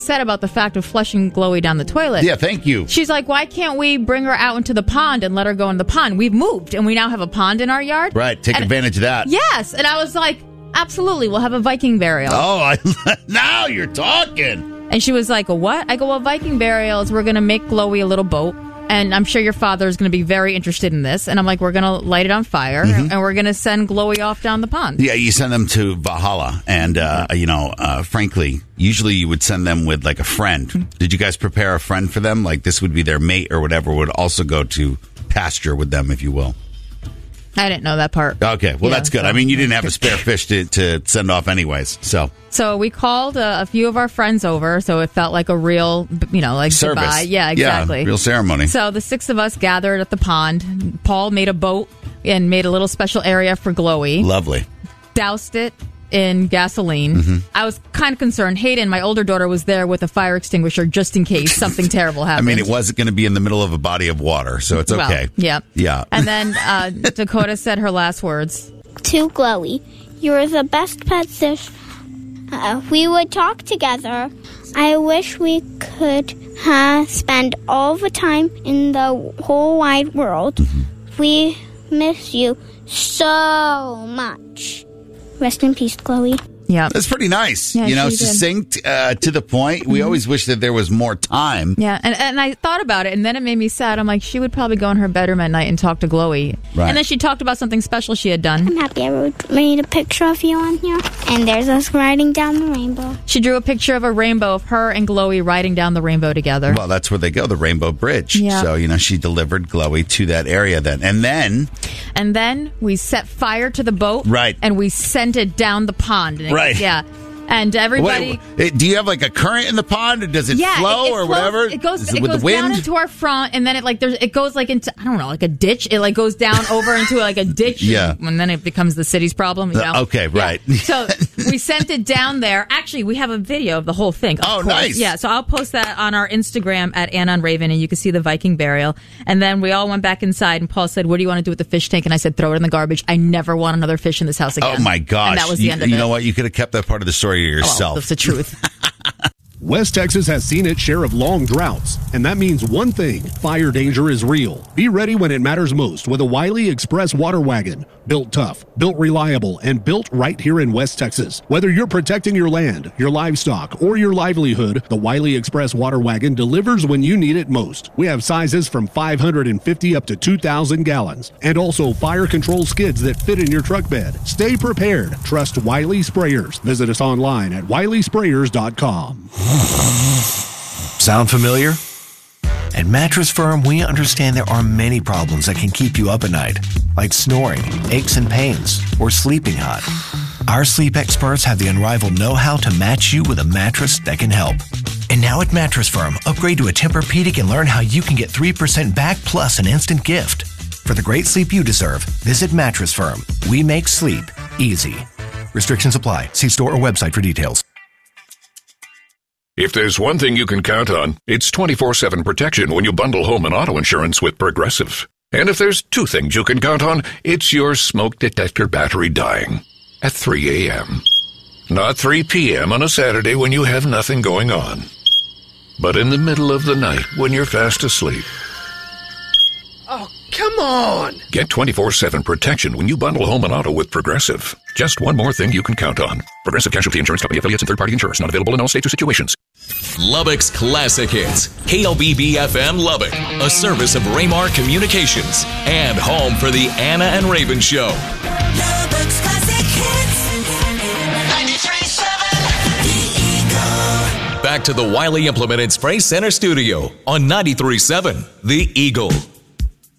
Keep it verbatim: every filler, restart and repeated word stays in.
said about the fact of flushing Glowy down the toilet. Yeah, thank you. She's like, why can't we bring her out into the pond and let her go in the pond? We've moved, and we now have a pond in our yard. Right, take and, advantage of that. Yes, and I was like, absolutely, we'll have a Viking burial. Oh, I, now you're talking. And she was like, a what? I go, well, Viking burials, we're going to make Glowy a little boat. And I'm sure your father is going to be very interested in this. And I'm like, we're going to light it on fire, mm-hmm. and we're going to send Glowy off down the pond. Yeah, you send them to Valhalla. And, uh, you know, uh, frankly, usually you would send them with, like, a friend. Did you guys prepare a friend for them? Like, this would be their mate or whatever, would also go to pasture with them, if you will. I didn't know that part. Okay, well, yeah, that's good. So. I mean, you didn't have a spare fish to, to send off anyways, so. So we called a, a few of our friends over, so it felt like a real, you know, like service. Goodbye. Yeah, exactly. Yeah, real ceremony. So the six of us gathered at the pond. Paul made a boat and made a little special area for Glowy. Lovely. Doused it in gasoline. Mm-hmm. I was kind of concerned. Hayden, my older daughter, was there with a fire extinguisher just in case something terrible happened. I mean, it wasn't going to be in the middle of a body of water, so it's okay. Well, yeah. Yeah. And then uh, Dakota said her last words. To Glowy, you're the best pet fish. Uh, we would talk together. I wish we could uh, spend all the time in the whole wide world. Mm-hmm. We miss you so much. Rest in peace, Glowy. Yeah, that's pretty nice. Yeah, you know, she succinct, uh, to the point. We mm-hmm. always wish that there was more time. Yeah, and and I thought about it, and then it made me sad. I'm like, she would probably go in her bedroom at night and talk to Glowy. Right. And then she talked about something special she had done. I'm happy I made a picture of you on here. And there's us riding down the rainbow. She drew a picture of a rainbow of her and Glowy riding down the rainbow together. Well, that's where they go, the Rainbow Bridge. Yeah. So, you know, she delivered Glowy to that area then. And then... And then we set fire to the boat. Right. And we sent it down the pond. And it, right. Yeah. And everybody... Wait, do you have like a current in the pond, or does it yeah, flow it, it or flows, whatever? It goes, it it with goes the wind? down into our front, and then it like there's it goes like into I don't know like a ditch. It like goes down over into like a ditch. Yeah, and, and then it becomes the city's problem. You know? Uh, okay, right. Yeah. So we sent it down there. Actually, we have a video of the whole thing. Oh, course. nice. Yeah, so I'll post that on our Instagram at Anna and Raven, and you can see the Viking burial. And then we all went back inside, and Paul said, "What do you want to do with the fish tank?" And I said, "Throw it in the garbage. I never want another fish in this house again." Oh my gosh! And that was the you, end of you it. You know what? You could have kept that part of the story to yourself. Oh, that's the truth. West Texas has seen its share of long droughts, and that means one thing: fire danger is real. Be ready when it matters most with a Wiley Express water wagon. Built tough, built reliable, and built right here in West Texas. Whether you're protecting your land, your livestock, or your livelihood, the Wiley Express water wagon delivers when you need it most. We have sizes from five hundred fifty up to two thousand gallons, and also fire control skids that fit in your truck bed. Stay prepared. Trust Wiley Sprayers. Visit us online at wiley sprayers dot com. Sound familiar? At Mattress Firm, we understand there are many problems that can keep you up at night, like snoring, aches and pains, or sleeping hot. Our sleep experts have the unrivaled know-how to match you with a mattress that can help. And now at Mattress Firm, upgrade to a Tempur-Pedic and learn how you can get three percent back plus an instant gift. For the great sleep you deserve, visit Mattress Firm. We make sleep easy. Restrictions apply. See store or website for details. If there's one thing you can count on, it's twenty-four seven protection when you bundle home and auto insurance with Progressive. And if there's two things you can count on, it's your smoke detector battery dying at three a.m. Not three p.m. on a Saturday when you have nothing going on, but in the middle of the night when you're fast asleep. Oh, come on! Get twenty-four seven protection when you bundle home and auto with Progressive. Just one more thing you can count on. Progressive Casualty Insurance Company affiliates and third-party insurers. Not available in all states or situations. Lubbock's Classic Hits. K L B B F M Lubbock. A service of Raymar Communications. And home for the Anna and Raven Show. Lubbock's Classic Hits. ninety-three point seven. The Eagle. Back to the Wiley Implemented Spray Center studio on ninety-three point seven The Eagle.